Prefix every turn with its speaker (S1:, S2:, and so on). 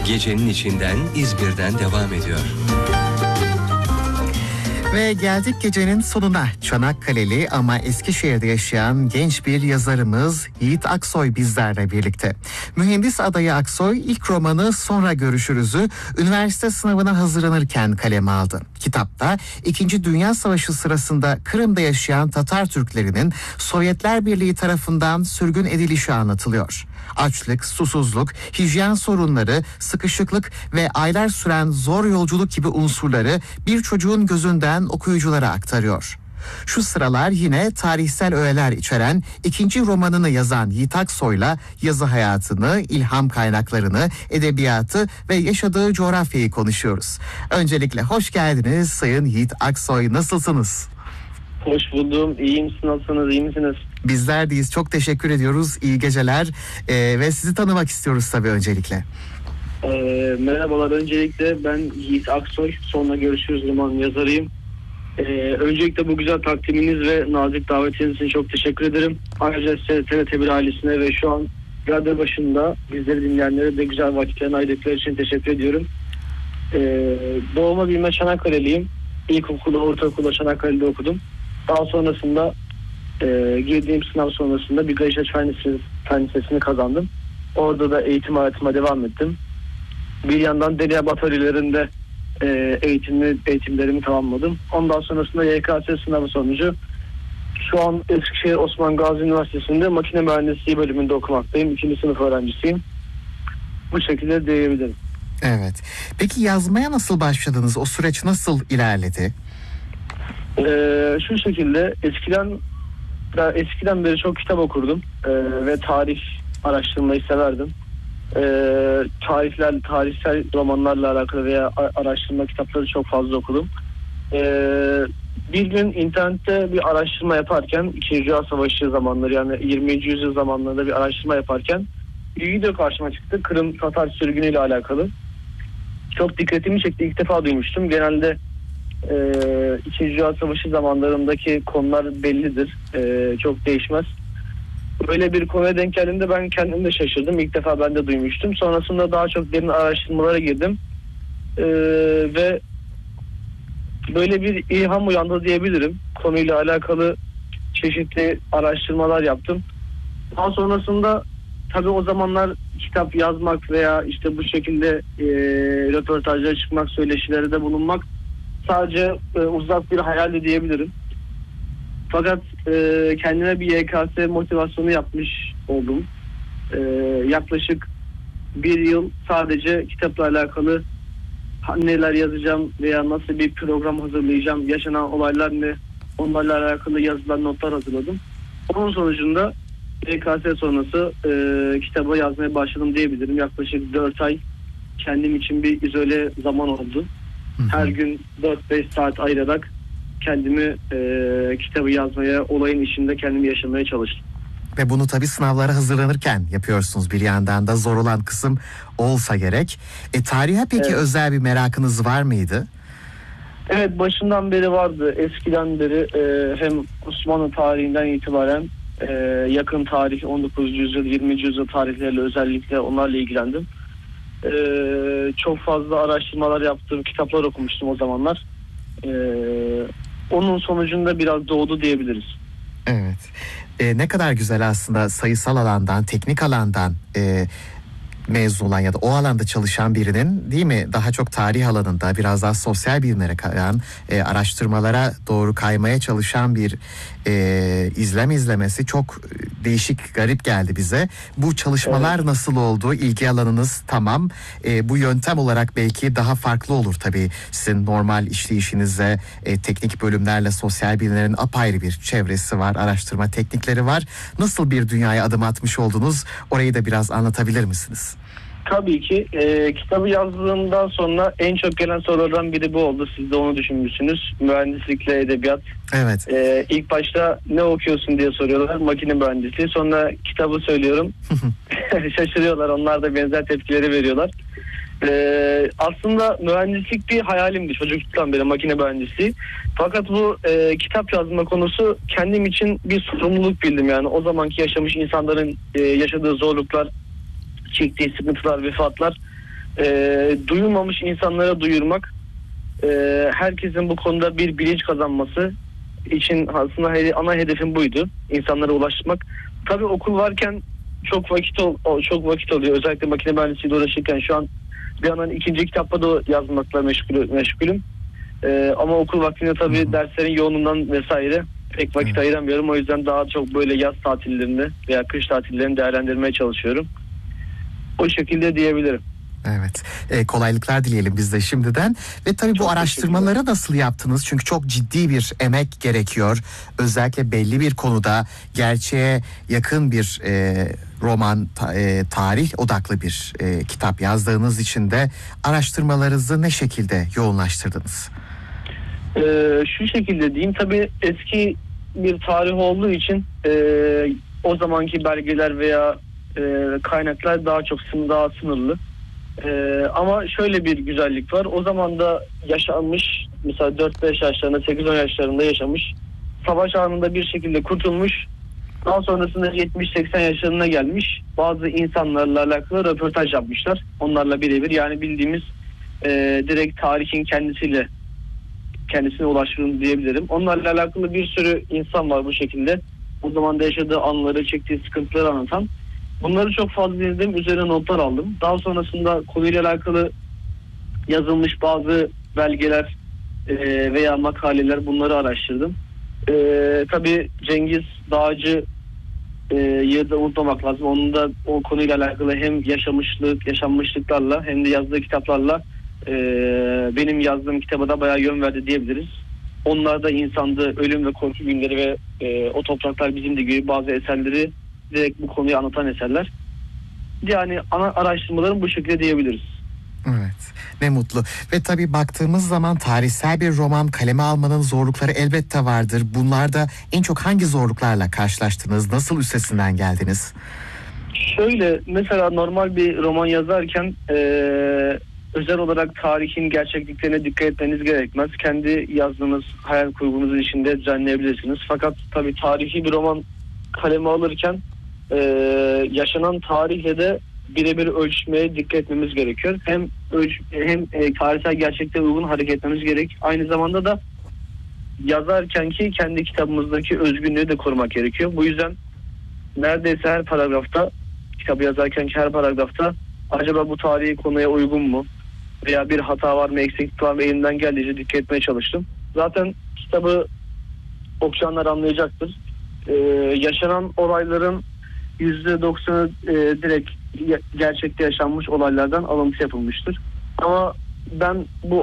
S1: Gecenin içinden İzmir'den devam ediyor.
S2: Ve geldik gecenin sonuna. Çanakkale'li ama Eskişehir'de yaşayan genç bir yazarımız Yiğit Aksoy bizlerle birlikte. Mühendis adayı Aksoy ilk romanı Sonra Görüşürüz'ü üniversite sınavına hazırlanırken kaleme aldı. Kitapta 2. Dünya Savaşı sırasında Kırım'da yaşayan Tatar Türklerinin Sovyetler Birliği tarafından sürgün edilişi anlatılıyor. Açlık, susuzluk, hijyen sorunları, sıkışıklık ve aylar süren zor yolculuk gibi unsurları bir çocuğun gözünden okuyuculara aktarıyor. Şu sıralar yine tarihsel öğeler içeren 2. romanını yazan Yiğit Aksoy'la yazı hayatını, ilham kaynaklarını, edebiyatı ve yaşadığı coğrafyayı konuşuyoruz. Öncelikle hoş geldiniz Sayın Yiğit Aksoy, nasılsınız?
S3: Hoş buldum. İyiyim. Nasılsınız? İyi misiniz?
S2: Bizler deyiz. Çok teşekkür ediyoruz. İyi geceler. Ve sizi tanımak istiyoruz tabii öncelikle.
S3: Merhabalar. Öncelikle ben Yiğit Aksoy. Sonra Görüşürüz romanın yazarıyım. Öncelikle bu güzel takdiminiz ve nazik davetiniz için çok teşekkür ederim. Ayrıca TRT1 ailesine ve şu an radyo başında bizleri dinleyenlere de güzel vakitlerini ayırdıkları için teşekkür ediyorum. Doğma büyüme Çanakkale'liyim. İlkokulu, ortaokulu Çanakkale'de okudum. Daha sonrasında girdiğim sınav sonrasında bir Gayişe Fen Lisesi'ni kazandım. Orada da eğitim hayatıma devam ettim. Bir yandan Derya Atölyelerinde eğitimlerimi tamamladım. Ondan sonrasında YKS sınavı sonucu şu an Eskişehir Osman Gazi Üniversitesi'nde makine mühendisliği bölümünde okumaktayım. 2. sınıf öğrencisiyim. Bu şekilde diyebilirim.
S2: Evet. Peki yazmaya nasıl başladınız? O süreç nasıl ilerledi?
S3: Şu şekilde eskiden beri çok kitap okurdum ve tarih araştırmayı severdim. Tarihsel romanlarla alakalı veya araştırma kitapları çok fazla okudum. Bir gün internette bir araştırma yaparken 2. Dünya Savaşı zamanları, yani 20. yüzyıl zamanlarında bir araştırma yaparken bir video karşıma çıktı. Kırım Tatar sürgünü ile alakalı. Çok dikkatimi çekti. İlk defa duymuştum. Genelde 2. Dünya Savaşı zamanlarındaki konular bellidir. Çok değişmez. Böyle bir konuya denk geldiğimde ben kendim de şaşırdım. İlk defa ben de duymuştum. Sonrasında daha çok derin araştırmalara girdim. Ve böyle bir ilham uyandı diyebilirim. Konuyla alakalı çeşitli araştırmalar yaptım. Daha sonrasında tabii o zamanlar kitap yazmak veya işte bu şekilde röportajlara çıkmak, söyleşilerde bulunmak sadece uzak bir hayaldi diyebilirim. Fakat kendime bir YKS motivasyonu yapmış oldum. Yaklaşık 1 yıl sadece kitapla alakalı neler yazacağım veya nasıl bir program hazırlayacağım, yaşanan olaylar ne, onlarla alakalı yazılar, notlar hazırladım. Onun sonucunda YKS sonrası kitabı yazmaya başladım diyebilirim. Yaklaşık 4 ay kendim için bir izole zaman oldu. Her gün 4-5 saat ayırarak kendimi kitabı yazmaya, olayın içinde kendimi yaşamaya çalıştım.
S2: Ve bunu tabii sınavlara hazırlanırken yapıyorsunuz. Bir yandan da zor olan kısım olsa gerek. Tarihe peki evet, özel bir merakınız var mıydı?
S3: Evet, başından beri vardı. Eskiden beri hem Osmanlı tarihinden itibaren yakın tarih, 19. yüzyıl, 20. yüzyıl tarihleriyle özellikle onlarla ilgilendim. Çok fazla araştırmalar yaptım, kitaplar okumuştum o zamanlar. Onun sonucunda biraz doğdu diyebiliriz.
S2: Evet. Ne kadar güzel aslında sayısal alandan, teknik alandan mezun olan ya da o alanda çalışan birinin, değil mi, daha çok tarih alanında biraz daha sosyal bilimlere kayan, araştırmalara doğru kaymaya çalışan bir izlem izlemesi çok değişik, garip geldi bize. Bu çalışmalar evet, nasıl oldu? İlgi alanınız tamam. Bu yöntem olarak belki daha farklı olur tabii. Sizin normal işleyişinizde teknik bölümlerle sosyal bilimlerin apayrı bir çevresi var, araştırma teknikleri var. Nasıl bir dünyaya adım atmış oldunuz? Orayı da biraz anlatabilir misiniz?
S3: Tabii ki. Kitabı yazdığımdan sonra en çok gelen sorulardan biri bu oldu. Siz de onu düşünmüşsünüz. Mühendislikle edebiyat.
S2: Evet.
S3: İlk başta ne okuyorsun diye soruyorlar. Makine mühendisliği. Sonra kitabı söylüyorum. Şaşırıyorlar. Onlar da benzer tepkileri veriyorlar. Aslında mühendislik bir hayalimdi çocukluktan beri, makine mühendisliği. Fakat bu kitap yazma konusu kendim için bir sorumluluk bildim. Yani o zamanki yaşamış insanların yaşadığı zorluklar, çektiği sıkıntılar, vefatlar Duyulmamış insanlara duyurmak, herkesin bu konuda bir bilinç kazanması için aslında ana hedefim buydu. İnsanlara ulaşmak. Tabii okul varken çok vakit oluyor. Özellikle makine mühendisliğiyle uğraşırken şu an bir yandan ikinci kitapta da yazmakla meşgulüm. Ama okul vaktinde tabii derslerin yoğunluğundan vesaire pek vakit ayıramıyorum. O yüzden daha çok böyle yaz tatillerini veya kış tatillerini değerlendirmeye çalışıyorum. O şekilde diyebilirim.
S2: Evet. Kolaylıklar dileyelim biz de şimdiden. Ve tabii bu araştırmaları nasıl yaptınız? Çünkü çok ciddi bir emek gerekiyor. Özellikle belli bir konuda gerçeğe yakın bir roman, tarih odaklı bir kitap yazdığınız için de araştırmalarınızı ne şekilde yoğunlaştırdınız?
S3: Şu şekilde diyeyim. Tabii eski bir tarih olduğu için o zamanki belgeler veya kaynaklar daha sınırlı. Ama şöyle bir güzellik var. O zaman da yaşanmış, mesela 4-5 yaşlarında, 8-10 yaşlarında yaşamış, savaş anında bir şekilde kurtulmuş, daha sonrasında 70-80 yaşlarına gelmiş bazı insanlarla alakalı röportaj yapmışlar. Onlarla birebir, yani bildiğimiz direkt tarihin kendisine ulaştığını diyebilirim. Onlarla alakalı bir sürü insan var bu şekilde. O zaman da yaşadığı anları, çektiği sıkıntıları anlatan. Bunları çok fazla dinledim, üzerine notlar aldım. Daha sonrasında konuyla alakalı yazılmış bazı belgeler veya makaleler, bunları araştırdım. Tabii Cengiz Dağcı'yı da unutmamak lazım. Onun da o konuyla alakalı hem yaşanmışlıklarla hem de yazdığı kitaplarla benim yazdığım kitaba da bayağı yön verdi diyebiliriz. Onlar da insandı, ölüm ve korku günleri ve o topraklar bizimdi gibi bazı eserleri direkt bu konuyu anlatan eserler. Yani ana araştırmalarım bu şekilde diyebiliriz.
S2: Evet, ne mutlu. Ve tabii baktığımız zaman tarihsel bir roman kaleme almanın zorlukları elbette vardır. Bunlarda en çok hangi zorluklarla karşılaştınız? Nasıl üstesinden geldiniz?
S3: Şöyle, mesela normal bir roman yazarken özel olarak tarihin gerçekliklerine dikkat etmeniz gerekmez. Kendi yazdığınız hayal kurgunuzun içinde düzenleyebilirsiniz. Fakat tabii tarihi bir roman kaleme alırken yaşanan tarihle de birebir ölçmeye dikkat etmemiz gerekiyor. Hem tarihsel gerçekliğe uygun hareket etmemiz gerek. Aynı zamanda da yazarken ki kendi kitabımızdaki özgünlüğü de korumak gerekiyor. Bu yüzden neredeyse her paragrafta, kitabı yazarken her paragrafta acaba bu tarihi konuya uygun mu? Veya bir hata var mı, eksiklik var mı, elimden geldiğince dikkat etmeye çalıştım. Zaten kitabı okuyanlar anlayacaktır. Yaşanan olayların %90'ı direkt gerçekte yaşanmış olaylardan alıntı yapılmıştır. Ama ben bu